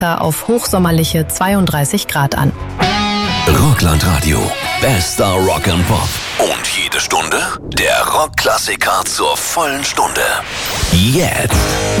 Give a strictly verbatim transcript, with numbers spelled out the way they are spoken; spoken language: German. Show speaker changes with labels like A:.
A: auf hochsommerliche zweiunddreißig Grad an.
B: Rockland-Radio. Bester Rock and Pop. Und jede Stunde der Rockklassiker zur vollen Stunde. Jetzt.